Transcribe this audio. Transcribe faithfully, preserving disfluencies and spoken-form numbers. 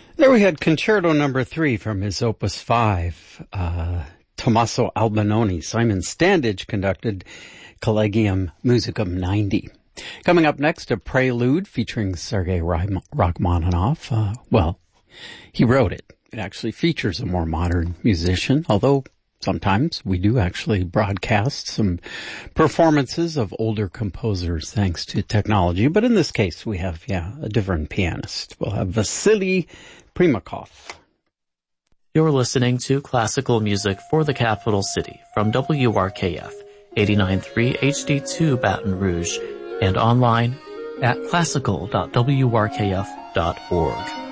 There we had Concerto Number Three from his Opus Five. Uh, Tommaso Albinoni, Simon Standage conducted Collegium Musicum ninety. Coming up next, a prelude featuring Sergei Rachmaninoff. Uh, well, he wrote it. It actually features a more modern musician, although sometimes we do actually broadcast some performances of older composers thanks to technology. But in this case, we have, yeah, a different pianist. We'll have Vasily Primakov. You're listening to Classical Music for the Capital City from W R K F, eighty-nine point three H D two Baton Rouge, and online at classical dot w r k f dot org.